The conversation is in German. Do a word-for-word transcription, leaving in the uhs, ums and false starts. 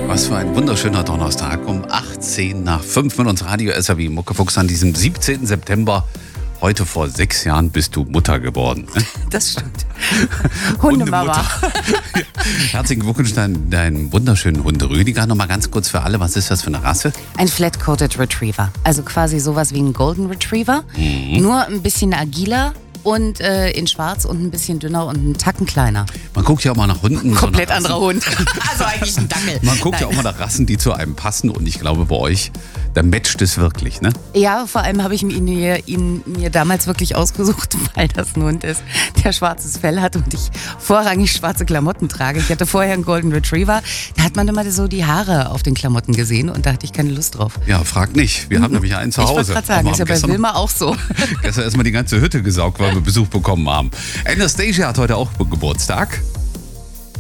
Was für ein wunderschöner Donnerstag um achtzehn nach fünf mit uns Radio S R W Muckefuchs an diesem siebzehnten September. Heute vor sechs Jahren bist du Mutter geworden. Das stimmt. Hundemama. Herzlichen Glückwunsch dein, deinem wunderschönen Hund Rüdiger. Nochmal ganz kurz für alle, was ist das für eine Rasse? Ein Flat-Coated Retriever. Also quasi sowas wie ein Golden Retriever. Mhm. Nur ein bisschen agiler. Und äh, in schwarz und ein bisschen dünner und einen Tacken kleiner. Man guckt ja auch mal nach Hunden. Komplett so nach anderer Hund. Also eigentlich ein Dackel. Man guckt Nein. ja auch mal nach Rassen, die zu einem passen. Und ich glaube, bei euch, da matcht es wirklich, ne? Ja, vor allem habe ich ihn mir, ihn mir damals wirklich ausgesucht, weil das ein Hund ist, der schwarzes Fell hat und ich vorrangig schwarze Klamotten trage. Ich hatte vorher einen Golden Retriever. Da hat man immer so die Haare auf den Klamotten gesehen und da hatte ich keine Lust drauf. Ja, frag nicht. Wir haben nämlich einen zu Ich Hause. wollte gerade sagen, ist ja bei gestern, Wilma auch so. Gestern erstmal die ganze Hütte gesaugt, weil wir Besuch bekommen haben. Anastasia hat heute auch Geburtstag.